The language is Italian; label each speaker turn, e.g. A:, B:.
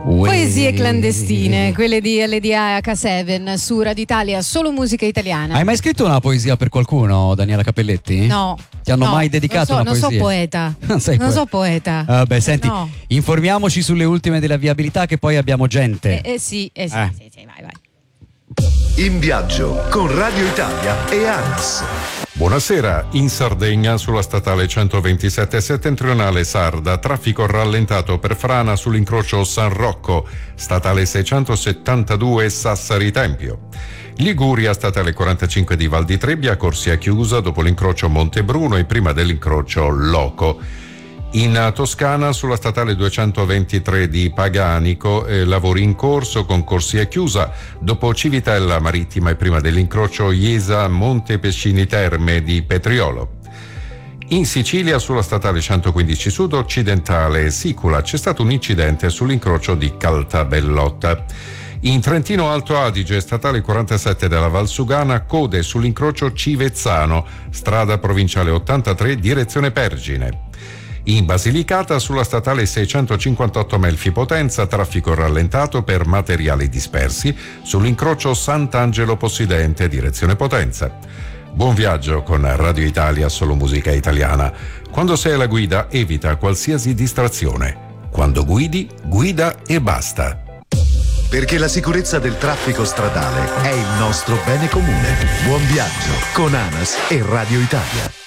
A: Poesie clandestine, quelle di LDA H7 su Radio Italia, solo musica italiana.
B: Hai mai scritto una poesia per qualcuno, Daniela Capelletti?
A: No.
B: Ti hanno mai dedicato una poesia?
A: Non so poeta.
B: Non
A: so poeta.
B: Vabbè, senti,
A: no.
B: Informiamoci sulle ultime della viabilità, che poi abbiamo gente.
A: Sì, vai.
C: In viaggio con Radio Italia e ANAS.
D: Buonasera. In Sardegna, sulla statale 127 settentrionale sarda, traffico rallentato per frana sull'incrocio San Rocco, statale 672 Sassari Tempio. Liguria, statale 45 di Val di Trebbia, corsia chiusa dopo l'incrocio Montebruno e prima dell'incrocio Loco. In Toscana, sulla statale 223 di Paganico, lavori in corso con corsia chiusa dopo Civitella Marittima e prima dell'incrocio Iesa Monte Pescini Terme di Petriolo. In Sicilia, sulla statale 115 sud occidentale Sicula, c'è stato un incidente sull'incrocio di Caltabellotta. In Trentino Alto Adige, statale 47 della Valsugana, code sull'incrocio Civezzano, strada provinciale 83 direzione Pergine. In Basilicata, sulla statale 658 Melfi Potenza, traffico rallentato per materiali dispersi sull'incrocio Sant'Angelo Possidente, direzione Potenza. Buon viaggio con Radio Italia, solo musica italiana. Quando sei alla guida, evita qualsiasi distrazione. Quando guidi, guida e basta.
C: Perché la sicurezza del traffico stradale è il nostro bene comune. Buon viaggio con ANAS e Radio Italia.